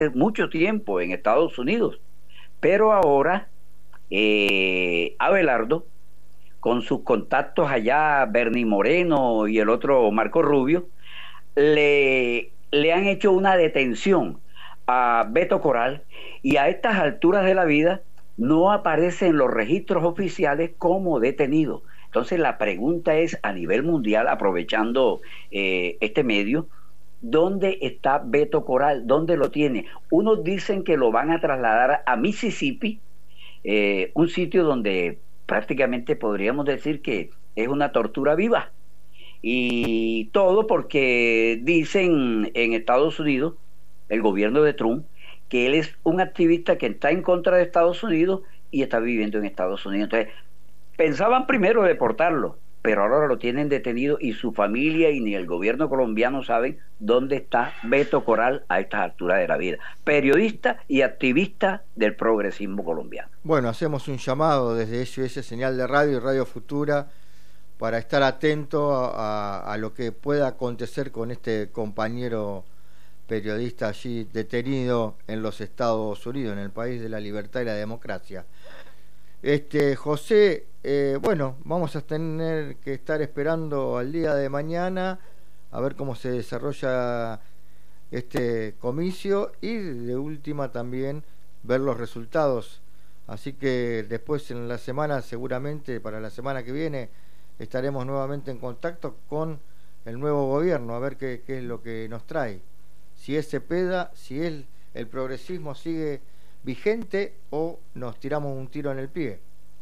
mucho tiempo en Estados Unidos, pero ahora Abelardo, con sus contactos allá, Bernie Moreno y el otro Marco Rubio, le han hecho una detención a Beto Coral y a estas alturas de la vida no aparece en los registros oficiales como detenido. Entonces la pregunta es a nivel mundial, aprovechando este medio, ¿dónde está Beto Coral? ¿Dónde lo tiene? Unos dicen que lo van a trasladar a Mississippi, un sitio donde prácticamente podríamos decir que es una tortura viva. Y todo porque dicen en Estados Unidos, el gobierno de Trump, que él es un activista que está en contra de Estados Unidos y está viviendo en Estados Unidos. Entonces, pensaban primero deportarlo, pero ahora lo tienen detenido y su familia y ni el gobierno colombiano saben dónde está Beto Coral a estas alturas de la vida. Periodista y activista del progresismo colombiano. Bueno, hacemos un llamado desde SOS Señal de Radio y Radio Futura para estar atento a lo que pueda acontecer con este compañero periodista allí detenido en los Estados Unidos, en el país de la libertad y la democracia. José, bueno, vamos a tener que estar esperando al día de mañana a ver cómo se desarrolla este comicio y de última también ver los resultados. Así que después en la semana, seguramente para la semana que viene, estaremos nuevamente en contacto con el nuevo gobierno a ver qué es lo que nos trae. Si es Cepeda, si el progresismo sigue vigente o nos tiramos un tiro en el pie.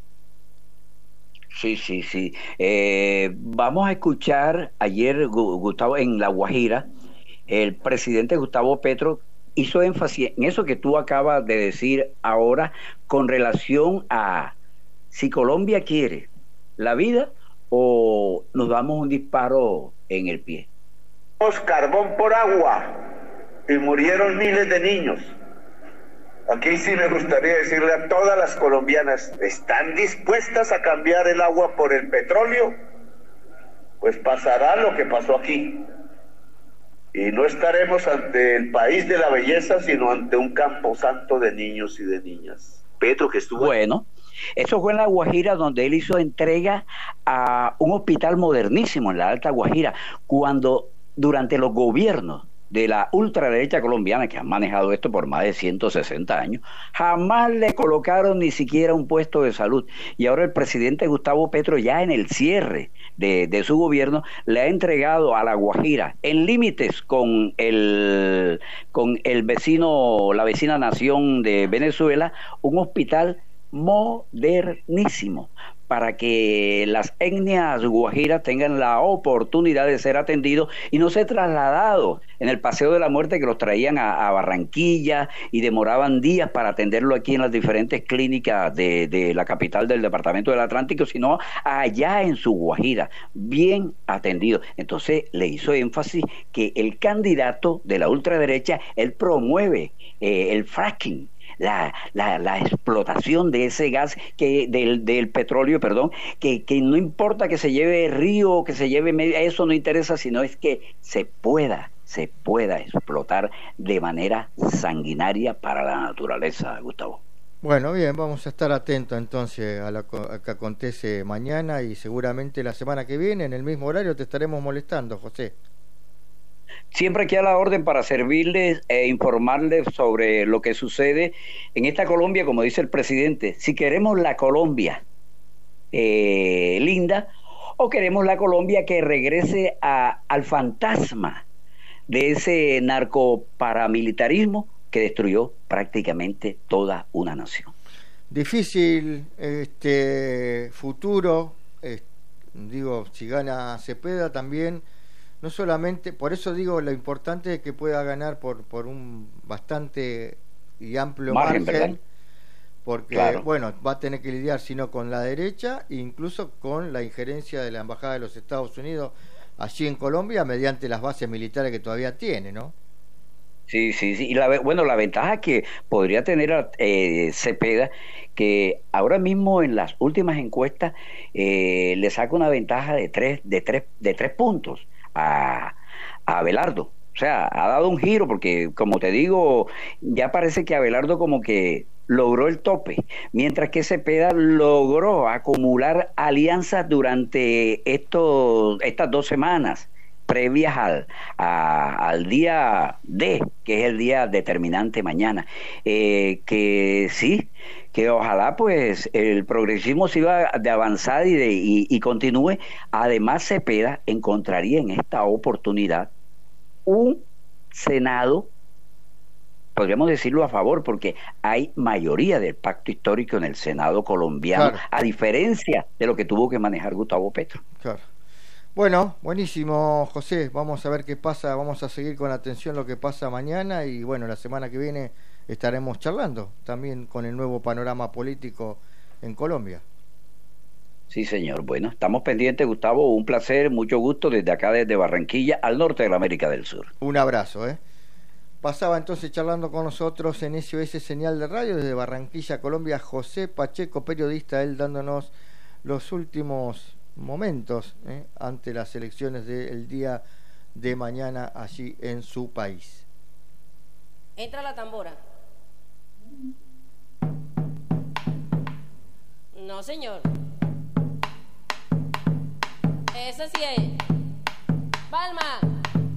Sí, sí, sí. Vamos a escuchar ayer, Gustavo, en La Guajira, el presidente Gustavo Petro hizo énfasis en eso que tú acabas de decir ahora con relación a si Colombia quiere la vida o nos damos un disparo en el pie. Carbón por agua y murieron miles de niños. Aquí sí me gustaría decirle a todas las colombianas, ¿están dispuestas a cambiar el agua por el petróleo? Pues pasará lo que pasó aquí. Y no estaremos ante el país de la belleza, sino ante un camposanto de niños y de niñas. Petro, que estuvo... Bueno, eso fue en La Guajira, donde él hizo entrega a un hospital modernísimo en la Alta Guajira, cuando durante los gobiernos de la ultraderecha colombiana, que han manejado esto por más de 160 años, jamás le colocaron ni siquiera un puesto de salud. Y ahora el presidente Gustavo Petro, ya en el cierre de su gobierno, le ha entregado a La Guajira, en límites con el vecino, la vecina nación de Venezuela, un hospital modernísimo, para que las etnias guajiras tengan la oportunidad de ser atendidos y no ser trasladados en el Paseo de la Muerte, que los traían a Barranquilla y demoraban días para atenderlo aquí en las diferentes clínicas de la capital del departamento del Atlántico, sino allá en su Guajira, bien atendido. Entonces le hizo énfasis que el candidato de la ultraderecha, él promueve el fracking, la explotación de ese gas, del petróleo, perdón, que no importa que se lleve río, que se lleve medio, eso no interesa, sino es que se pueda explotar de manera sanguinaria para la naturaleza, Gustavo. Bueno, bien, vamos a estar atentos entonces a lo que acontece mañana y seguramente la semana que viene, en el mismo horario, te estaremos molestando, José. Siempre aquí a la orden para servirles e informarles sobre lo que sucede en esta Colombia, como dice el presidente. Si queremos la Colombia linda o queremos la Colombia que regrese al fantasma de ese narcoparamilitarismo que destruyó prácticamente toda una nación. Difícil futuro, digo, si gana Cepeda también. No solamente, por eso digo, lo importante es que pueda ganar por un bastante y amplio margen, porque claro, bueno, va a tener que lidiar sino con la derecha e incluso con la injerencia de la Embajada de los Estados Unidos allí en Colombia mediante las bases militares que todavía tiene, ¿no? Sí, sí, sí. Y la ventaja que podría tener Cepeda, que ahora mismo en las últimas encuestas le saca una ventaja de tres puntos a Abelardo. O sea, ha dado un giro porque, como te digo, ya parece que Abelardo como que logró el tope, mientras que Cepeda logró acumular alianzas durante estas 2 semanas previas al día D, que es el día determinante mañana. Que sí, que ojalá pues el progresismo siga de avanzar y continúe. Además, Cepeda encontraría en esta oportunidad un Senado, podríamos decirlo a favor, porque hay mayoría del pacto histórico en el Senado colombiano, Claro, a diferencia de lo que tuvo que manejar Gustavo Petro. claro. Bueno, buenísimo, José. Vamos a ver qué pasa. Vamos a seguir con atención lo que pasa mañana y bueno, la semana que viene estaremos charlando también con el nuevo panorama político en Colombia. Sí, señor. Bueno, estamos pendientes, Gustavo. Un placer, mucho gusto desde acá, desde Barranquilla, al norte de la América del Sur. Un abrazo, ¿eh? Pasaba entonces charlando con nosotros en SOS Señal de Radio desde Barranquilla, Colombia, José Pacheco, periodista, él dándonos los últimos momentos ante las elecciones del día de mañana allí en su país. Entra la tambora. No, señor. Esa sí es. Palma.